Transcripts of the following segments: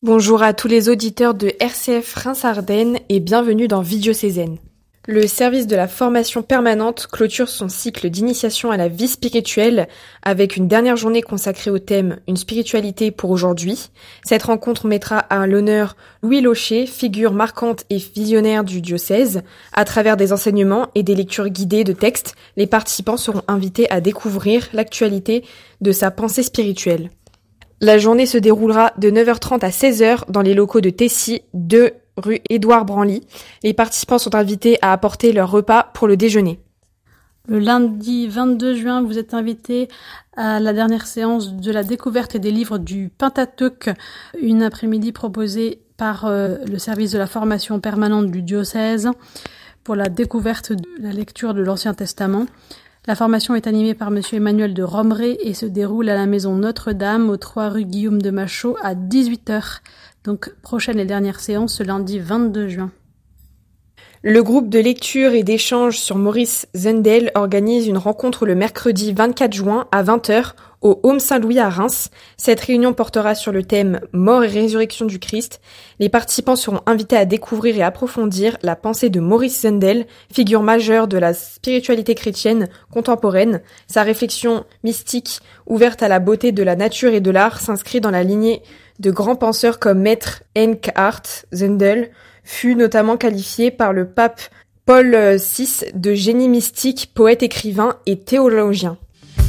Bonjour à tous les auditeurs de RCF Reims-Ardennes et bienvenue dans Vie diocésaine. Le service de la formation permanente clôture son cycle d'initiation à la vie spirituelle avec une dernière journée consacrée au thème « Une spiritualité pour aujourd'hui ». Cette rencontre mettra à l'honneur Louis Locher, figure marquante et visionnaire du diocèse. À travers des enseignements et des lectures guidées de textes, les participants seront invités à découvrir l'actualité de sa pensée spirituelle. La journée se déroulera de 9h30 à 16h dans les locaux de Tessy, 2 rue Édouard Branly. Les participants sont invités à apporter leur repas pour le déjeuner. Le lundi 22 juin, vous êtes invités à la dernière séance de la découverte des livres du Pentateuque, une après-midi proposée par le service de la formation permanente du diocèse pour la découverte de la lecture de l'Ancien Testament. La formation est animée par Monsieur Emmanuel de Romré et se déroule à la maison Notre-Dame, au 3 rue Guillaume de Machaut, à 18h. Donc, prochaine et dernière séance, ce lundi 22 juin. Le groupe de lecture et d'échange sur Maurice Zundel organise une rencontre le mercredi 24 juin à 20h au Home Saint-Louis à Reims. Cette réunion portera sur le thème « Mort et résurrection du Christ ». Les participants seront invités à découvrir et approfondir la pensée de Maurice Zundel, figure majeure de la spiritualité chrétienne contemporaine. Sa réflexion mystique, ouverte à la beauté de la nature et de l'art, s'inscrit dans la lignée de grands penseurs comme Maître Eckhart Zundel, fut notamment qualifié par le pape Paul VI de génie mystique, poète, écrivain et théologien.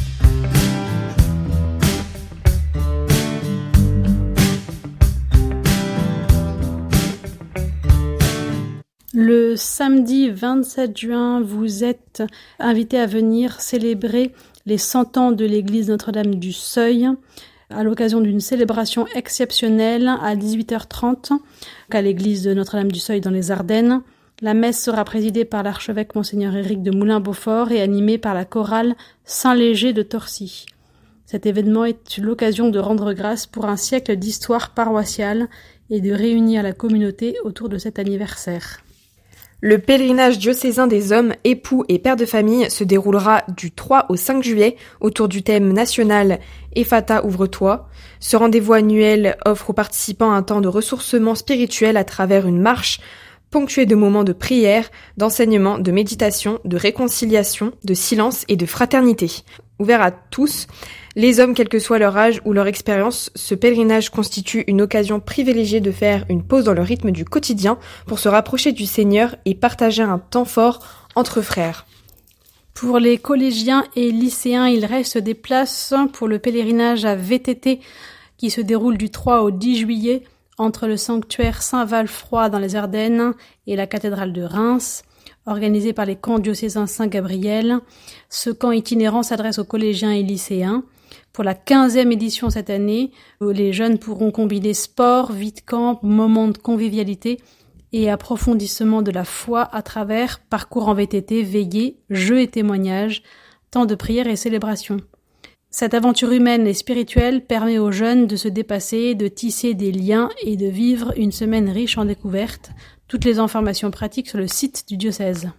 Le samedi 27 juin, vous êtes invités à venir célébrer les 100 ans de l'église Notre-Dame du Seuil à l'occasion d'une célébration exceptionnelle à 18h30 à l'église de Notre-Dame du Seuil dans les Ardennes. La messe sera présidée par l'archevêque Monseigneur Éric de Moulin-Beaufort et animée par la chorale Saint-Léger de Torcy. Cet événement est l'occasion de rendre grâce pour un siècle d'histoire paroissiale et de réunir la communauté autour de cet anniversaire. Le pèlerinage diocésain des hommes, époux et pères de famille se déroulera du 3 au 5 juillet autour du thème national « Ephata, ouvre-toi ». Ce rendez-vous annuel offre aux participants un temps de ressourcement spirituel à travers une marche ponctuée de moments de prière, d'enseignement, de méditation, de réconciliation, de silence et de fraternité. Ouvert à tous, les hommes, quel que soit leur âge ou leur expérience, ce pèlerinage constitue une occasion privilégiée de faire une pause dans le rythme du quotidien pour se rapprocher du Seigneur et partager un temps fort entre frères. Pour les collégiens et lycéens, il reste des places pour le pèlerinage à VTT qui se déroule du 3 au 10 juillet entre le sanctuaire Saint-Valfroy dans les Ardennes et la cathédrale de Reims, organisé par les camps diocésains Saint-Gabriel. Ce camp itinérant s'adresse aux collégiens et lycéens. Pour la 15e édition cette année, les jeunes pourront combiner sport, vie de camp, moments de convivialité et approfondissement de la foi à travers parcours en VTT, veillées, jeux et témoignages, temps de prière et célébration. Cette aventure humaine et spirituelle permet aux jeunes de se dépasser, de tisser des liens et de vivre une semaine riche en découvertes. Toutes les informations pratiques sur le site du diocèse.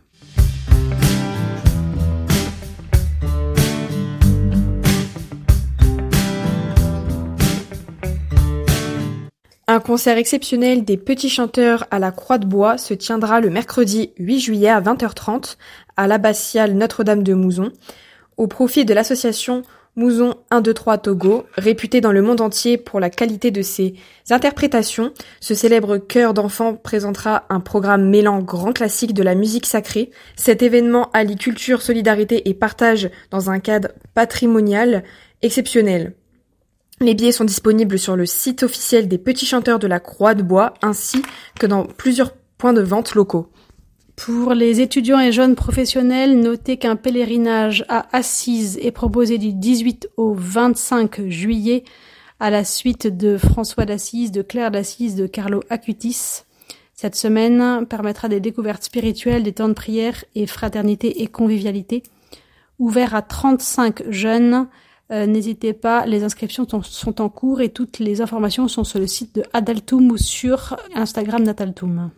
Un concert exceptionnel des petits chanteurs à la Croix de Bois se tiendra le mercredi 8 juillet à 20h30 à l'abbatiale Notre-Dame de Mouzon, au profit de l'association Mouzon 1-2-3 Togo, réputée dans le monde entier pour la qualité de ses interprétations. Ce célèbre chœur d'enfants présentera un programme mêlant grands classiques de la musique sacrée. Cet événement allie culture, solidarité et partage dans un cadre patrimonial exceptionnel. Les billets sont disponibles sur le site officiel des Petits Chanteurs de la Croix de Bois ainsi que dans plusieurs points de vente locaux. Pour les étudiants et jeunes professionnels, notez qu'un pèlerinage à Assise est proposé du 18 au 25 juillet à la suite de François d'Assise, de Claire d'Assise, de Carlo Acutis. Cette semaine permettra des découvertes spirituelles, des temps de prière et fraternité et convivialité. Ouvert à 35 jeunes, n'hésitez pas, les inscriptions sont en cours et toutes les informations sont sur le site de Adaltoum ou sur Instagram d'Adaltoum.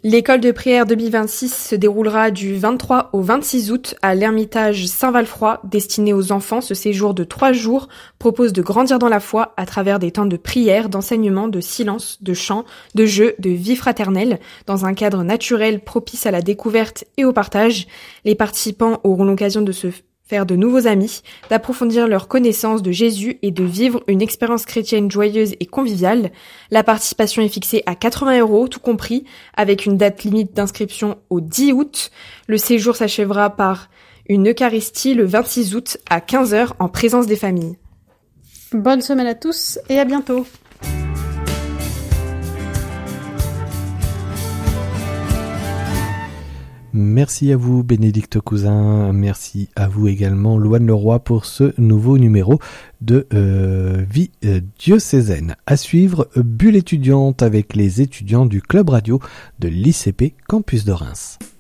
L'école de prière 2026 se déroulera du 23 au 26 août à l'Ermitage Saint-Valfroy, destiné aux enfants. Ce séjour de 3 jours propose de grandir dans la foi à travers des temps de prière, d'enseignement, de silence, de chant, de jeu, de vie fraternelle, dans un cadre naturel propice à la découverte et au partage. Les participants auront l'occasion de se faire de nouveaux amis, d'approfondir leur connaissance de Jésus et de vivre une expérience chrétienne joyeuse et conviviale. La participation est fixée à 80 €, tout compris, avec une date limite d'inscription au 10 août. Le séjour s'achèvera par une Eucharistie le 26 août à 15 h en présence des familles. Bonne semaine à tous et à bientôt. Merci à vous Bénédicte Cousin, merci à vous également Louane Leroy pour ce nouveau numéro de Vie diocésaine. À suivre, Bulle étudiante avec les étudiants du club radio de l'ICP Campus de Reims.